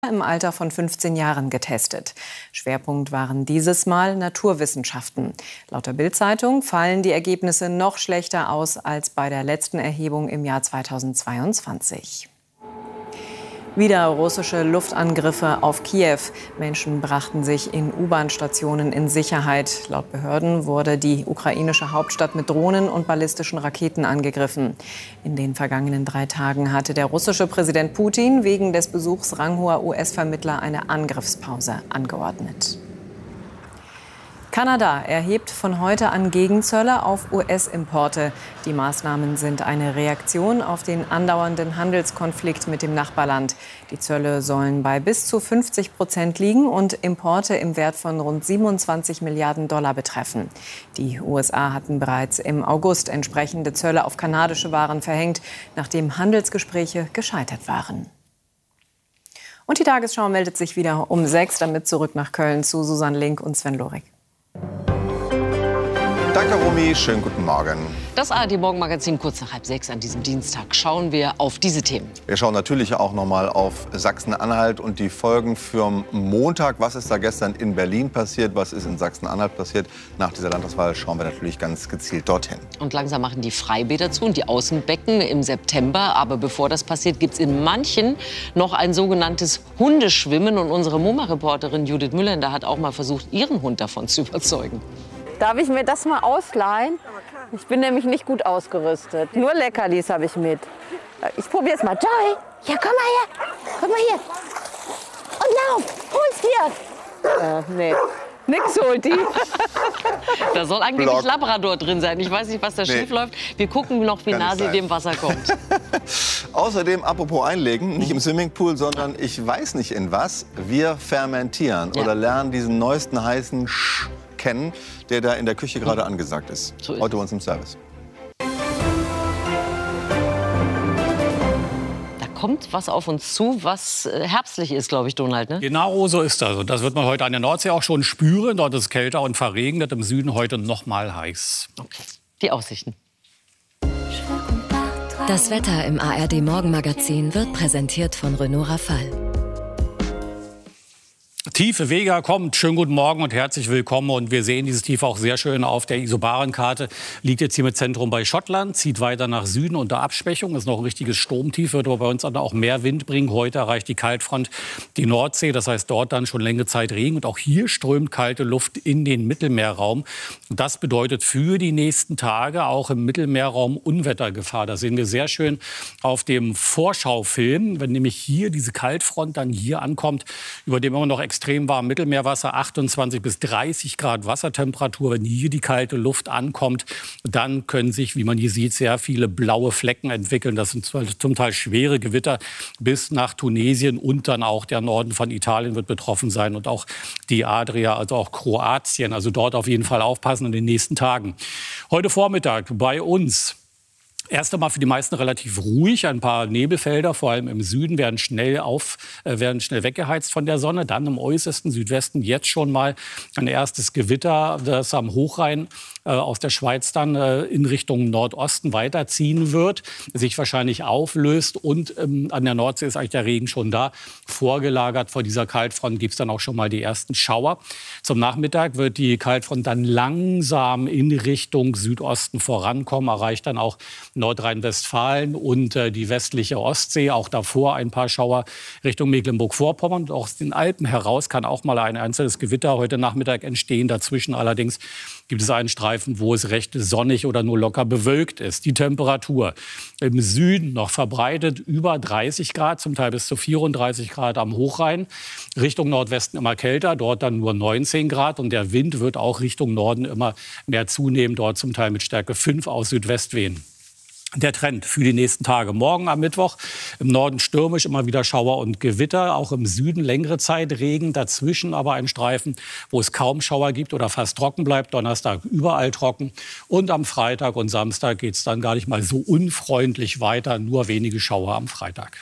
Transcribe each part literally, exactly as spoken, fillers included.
im Alter von fünfzehn Jahren getestet. Schwerpunkt waren dieses Mal Naturwissenschaften. Laut der Bild-Zeitung fallen die Ergebnisse noch schlechter aus als bei der letzten Erhebung im Jahr zweitausendzweiundzwanzig. Wieder russische Luftangriffe auf Kiew. Menschen brachten sich in U-Bahn-Stationen in Sicherheit. Laut Behörden wurde die ukrainische Hauptstadt mit Drohnen und ballistischen Raketen angegriffen. In den vergangenen drei Tagen hatte der russische Präsident Putin wegen des Besuchs ranghoher U S-Vermittler eine Angriffspause angeordnet. Kanada erhebt von heute an Gegenzölle auf U S-Importe. Die Maßnahmen sind eine Reaktion auf den andauernden Handelskonflikt mit dem Nachbarland. Die Zölle sollen bei bis zu fünfzig Prozent liegen und Importe im Wert von rund siebenundzwanzig Milliarden Dollar betreffen. Die U S A hatten bereits im August entsprechende Zölle auf kanadische Waren verhängt, nachdem Handelsgespräche gescheitert waren. Und die Tagesschau meldet sich wieder um sechs, damit zurück nach Köln zu Susanne Link und Sven Lorik. Danke, Romy. Schönen guten Morgen. Das A R D-Morgenmagazin kurz nach halb sechs an diesem Dienstag. Schauen wir auf diese Themen. Wir schauen natürlich auch noch mal auf Sachsen-Anhalt und die Folgen für Montag. Was ist da gestern in Berlin passiert? Was ist in Sachsen-Anhalt passiert? Nach dieser Landtagswahl schauen wir natürlich ganz gezielt dorthin. Und langsam machen die Freibäder zu und die Außenbecken im September. Aber bevor das passiert, gibt es in manchen noch ein sogenanntes Hundeschwimmen. Und unsere MoMA-Reporterin Judith Müller hat auch mal versucht, ihren Hund davon zu überzeugen. Darf ich mir das mal ausleihen? Ich bin nämlich nicht gut ausgerüstet. Nur Leckerlis habe ich mit. Ich probiere es mal. Joy, ja, komm mal her. Komm mal hier. Und lauf, hol's dir. Äh, nee, nix holt die. Da soll angeblich Block. Labrador drin sein. Ich weiß nicht, was da Nee. schief läuft. Wir gucken noch, wie Kann nah nicht sie sein. dem Wasser kommt. Außerdem, apropos einlegen, nicht im Swimmingpool, sondern ich weiß nicht in was, wir fermentieren Ja. oder lernen diesen neuesten heißen Sch kennen, der da in der Küche gerade angesagt ist. So ist Heute bei uns im Service. Da kommt was auf uns zu, was äh, herbstlich ist, glaube ich, Donald. Ne? Genau so ist das. Und das wird man heute an der Nordsee auch schon spüren. Dort ist es kälter und verregnet. Im Süden heute noch mal heiß. Okay. Die Aussichten. Das Wetter im A R D-Morgenmagazin wird präsentiert von Renault Rafale. Tiefe Vega kommt. Schönen guten Morgen und herzlich willkommen. Und wir sehen dieses Tief auch sehr schön auf der Isobarenkarte. Liegt jetzt hier mit Zentrum bei Schottland, zieht weiter nach Süden unter Abschwächung. Ist noch ein richtiges Sturmtief, wird aber bei uns auch mehr Wind bringen. Heute erreicht die Kaltfront die Nordsee. Das heißt, dort dann schon längere Zeit Regen. Und auch hier strömt kalte Luft in den Mittelmeerraum. Und das bedeutet für die nächsten Tage auch im Mittelmeerraum Unwettergefahr. Das sehen wir sehr schön auf dem Vorschaufilm. Wenn nämlich hier diese Kaltfront dann hier ankommt, über dem immer noch extrem warm Mittelmeerwasser, achtundzwanzig bis dreißig Grad Wassertemperatur. Wenn hier die kalte Luft ankommt, dann können sich, wie man hier sieht, sehr viele blaue Flecken entwickeln. Das sind zum Teil schwere Gewitter bis nach Tunesien und dann auch der Norden von Italien wird betroffen sein und auch die Adria, also auch Kroatien. Also dort auf jeden Fall aufpassen in den nächsten Tagen. Heute Vormittag bei uns. Erst einmal für die meisten relativ ruhig. Ein paar Nebelfelder, vor allem im Süden, werden schnell, auf, äh, werden schnell weggeheizt von der Sonne. Dann im äußersten Südwesten jetzt schon mal ein erstes Gewitter, das am Hochrhein äh, aus der Schweiz dann äh, in Richtung Nordosten weiterziehen wird, sich wahrscheinlich auflöst. Und ähm, an der Nordsee ist eigentlich der Regen schon da. Vorgelagert vor dieser Kaltfront gibt es dann auch schon mal die ersten Schauer. Zum Nachmittag wird die Kaltfront dann langsam in Richtung Südosten vorankommen, erreicht dann auch Nordrhein-Westfalen und äh, die westliche Ostsee. Auch davor ein paar Schauer Richtung Mecklenburg-Vorpommern. Und aus den Alpen heraus kann auch mal ein einzelnes Gewitter heute Nachmittag entstehen. Dazwischen allerdings gibt es einen Streifen, wo es recht sonnig oder nur locker bewölkt ist. Die Temperatur im Süden noch verbreitet über dreißig Grad, zum Teil bis zu vierunddreißig Grad am Hochrhein. Richtung Nordwesten immer kälter, dort dann nur neunzehn Grad. Und der Wind wird auch Richtung Norden immer mehr zunehmen, dort zum Teil mit Stärke fünf aus Südwest wehen. Der Trend für die nächsten Tage. Morgen am Mittwoch im Norden stürmisch, immer wieder Schauer und Gewitter. Auch im Süden längere Zeit Regen. Dazwischen aber ein Streifen, wo es kaum Schauer gibt oder fast trocken bleibt. Donnerstag überall trocken. Und am Freitag und Samstag geht es dann gar nicht mal so unfreundlich weiter. Nur wenige Schauer am Freitag.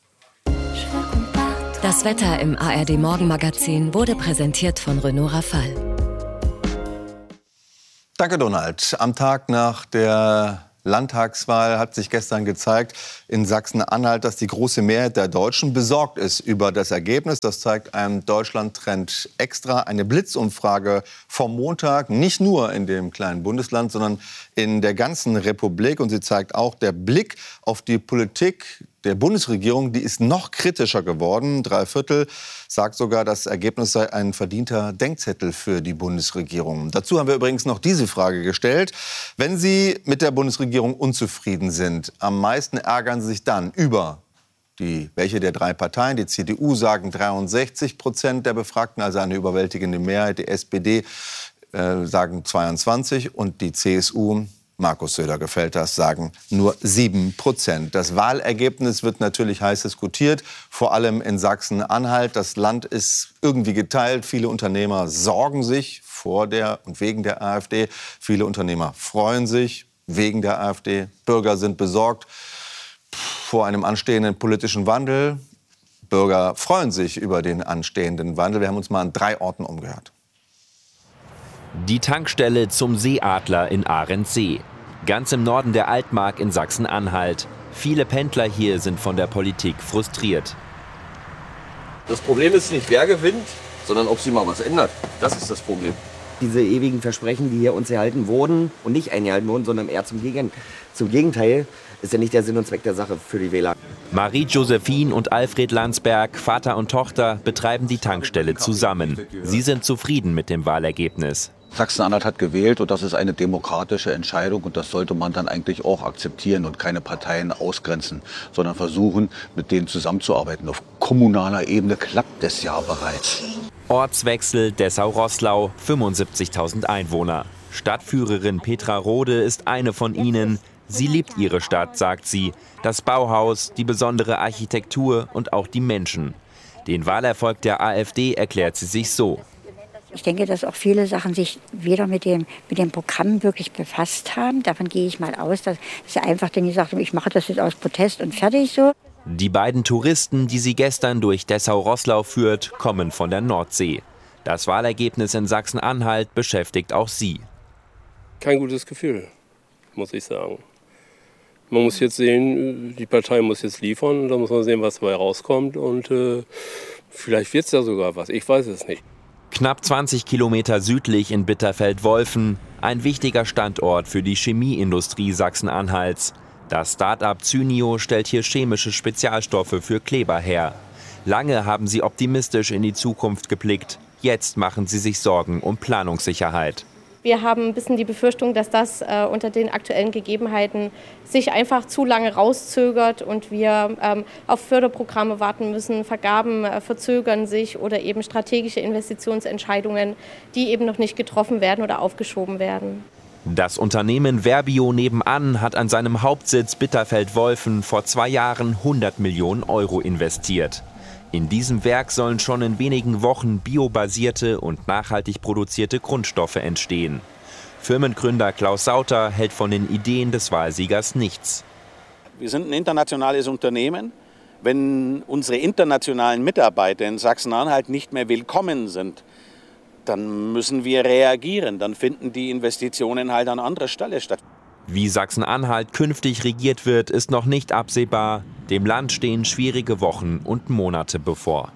Das Wetter im A R D-Morgenmagazin wurde präsentiert von Renault Rafale. Danke, Donald. Am Tag nach der Landtagswahl hat sich gestern gezeigt in Sachsen-Anhalt, dass die große Mehrheit der Deutschen besorgt ist über das Ergebnis. Das zeigt ein Deutschland-Trend extra, eine Blitzumfrage vom Montag, nicht nur in dem kleinen Bundesland, sondern in der ganzen Republik. Und sie zeigt auch, der Blick auf die Politik der Bundesregierung, die ist noch kritischer geworden. Drei Viertel sagt sogar, das Ergebnis sei ein verdienter Denkzettel für die Bundesregierung. Dazu haben wir übrigens noch diese Frage gestellt. Wenn Sie mit der Bundesregierung unzufrieden sind, am meisten ärgern Sie sich dann über die, welche der drei Parteien? Die C D U sagen dreiundsechzig Prozent der Befragten, also eine überwältigende Mehrheit. Die S P D äh, sagen zweiundzwanzig und die C S U, Markus Söder gefällt das, sagen nur sieben Prozent. Das Wahlergebnis wird natürlich heiß diskutiert, vor allem in Sachsen-Anhalt. Das Land ist irgendwie geteilt. Viele Unternehmer sorgen sich vor der und wegen der AfD. Viele Unternehmer freuen sich wegen der AfD. Bürger sind besorgt vor einem anstehenden politischen Wandel. Bürger freuen sich über den anstehenden Wandel. Wir haben uns mal an drei Orten umgehört. Die Tankstelle zum Seeadler in Ahrensee. Ganz im Norden der Altmark in Sachsen-Anhalt. Viele Pendler hier sind von der Politik frustriert. Das Problem ist nicht, wer gewinnt, sondern ob sich mal was ändert. Das ist das Problem. Diese ewigen Versprechen, die hier uns erhalten wurden und nicht eingehalten wurden, sondern eher zum, Gegen zum Gegenteil, ist ja nicht der Sinn und Zweck der Sache für die Wähler. Marie-Josephine und Alfred Landsberg, Vater und Tochter, betreiben die Tankstelle zusammen. Sie sind zufrieden mit dem Wahlergebnis. Sachsen-Anhalt hat gewählt und das ist eine demokratische Entscheidung und das sollte man dann eigentlich auch akzeptieren und keine Parteien ausgrenzen, sondern versuchen, mit denen zusammenzuarbeiten. Auf kommunaler Ebene klappt es ja bereits. Ortswechsel Dessau-Roßlau, fünfundsiebzigtausend Einwohner. Stadtführerin Petra Rode ist eine von ihnen. Sie liebt ihre Stadt, sagt sie. Das Bauhaus, die besondere Architektur und auch die Menschen. Den Wahlerfolg der AfD erklärt sie sich so. Ich denke, dass auch viele Sachen sich weder mit dem, mit dem Programm wirklich befasst haben. Davon gehe ich mal aus, dass sie einfach dann gesagt haben, ich mache das jetzt aus Protest und fertig so. Die beiden Touristen, die sie gestern durch Dessau-Roßlau führt, kommen von der Nordsee. Das Wahlergebnis in Sachsen-Anhalt beschäftigt auch sie. Kein gutes Gefühl, muss ich sagen. Man muss jetzt sehen, die Partei muss jetzt liefern, da muss man sehen, was dabei rauskommt und äh, vielleicht wird es ja sogar was, ich weiß es nicht. Knapp zwanzig Kilometer südlich in Bitterfeld-Wolfen, ein wichtiger Standort für die Chemieindustrie Sachsen-Anhalts. Das Start-up Cynio stellt hier chemische Spezialstoffe für Kleber her. Lange haben sie optimistisch in die Zukunft geblickt. Jetzt machen sie sich Sorgen um Planungssicherheit. Wir haben ein bisschen die Befürchtung, dass das äh, unter den aktuellen Gegebenheiten sich einfach zu lange rauszögert und wir ähm, auf Förderprogramme warten müssen. Vergaben äh, verzögern sich oder eben strategische Investitionsentscheidungen, die eben noch nicht getroffen werden oder aufgeschoben werden. Das Unternehmen Verbio nebenan hat an seinem Hauptsitz Bitterfeld-Wolfen vor zwei Jahren hundert Millionen Euro investiert. In diesem Werk sollen schon in wenigen Wochen biobasierte und nachhaltig produzierte Grundstoffe entstehen. Firmengründer Klaus Sauter hält von den Ideen des Wahlsiegers nichts. Wir sind ein internationales Unternehmen. Wenn unsere internationalen Mitarbeiter in Sachsen-Anhalt nicht mehr willkommen sind, dann müssen wir reagieren. Dann finden die Investitionen halt an anderer Stelle statt. Wie Sachsen-Anhalt künftig regiert wird, ist noch nicht absehbar. Dem Land stehen schwierige Wochen und Monate bevor.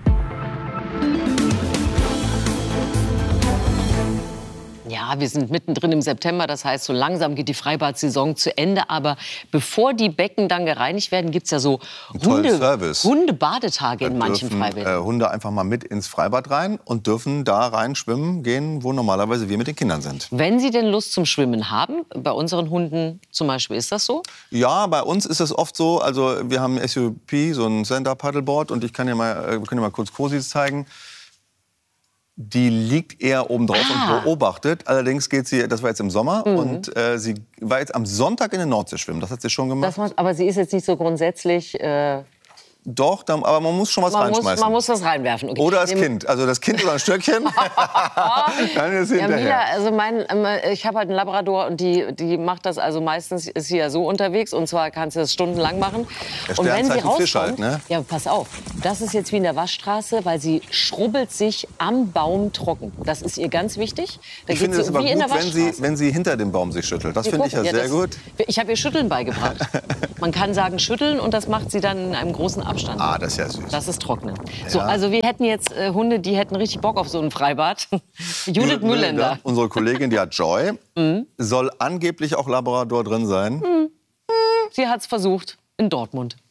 Ja, wir sind mittendrin im September, das heißt, so langsam geht die Freibad-Saison zu Ende. Aber bevor die Becken dann gereinigt werden, gibt es ja so Hunde, Hundebadetage in manchen dürfen, Freibädern. Äh, Hunde einfach mal mit ins Freibad rein und dürfen da rein schwimmen gehen, wo normalerweise wir mit den Kindern sind. Wenn sie denn Lust zum Schwimmen haben, bei unseren Hunden zum Beispiel, ist das so? Ja, bei uns ist es oft so, also wir haben ein S U P, so ein Stand-Up-Paddleboard und ich kann dir mal, wir können dir mal kurz Cosis zeigen. Die liegt eher oben drauf ah. und beobachtet. Allerdings geht sie, das war jetzt im Sommer, mhm. und äh, sie war jetzt am Sonntag in der Nordsee schwimmen. Das hat sie schon gemacht. Das macht, aber sie ist jetzt nicht so grundsätzlich äh, Doch, dann, aber man muss schon was man reinschmeißen. Muss, man muss was reinwerfen. Okay. Oder das Dem, Kind. Also das Kind oder ein Stöckchen. Dann ist ja, hinterher. Mila, also mein, ich habe halt einen Labrador und die, die macht das, also meistens ist sie ja so unterwegs und zwar kann sie das stundenlang machen. Der und wenn sie Sternzeichen Fisch rauskommt, halt, ne? ja, pass auf, das ist jetzt wie in der Waschstraße, weil sie schrubbelt sich am Baum trocken. Das ist ihr ganz wichtig. Da Ich finde sie es aber wie in gut, der wenn sie, wenn sie hinter dem Baum sich schüttelt. Das Wir finde ich ja, gucken, sehr das, gut. Ich habe ihr Schütteln beigebracht. Man kann sagen schütteln und das macht sie dann in einem großen Abstand. Ah, das ist ja süß. Das ist Trocknen. So, Ja. also wir hätten jetzt äh, Hunde, die hätten richtig Bock auf so ein Freibad. Judith Müllender. Unsere Kollegin, die hat Joy. Soll angeblich auch Labrador drin sein. Sie hat es versucht in Dortmund.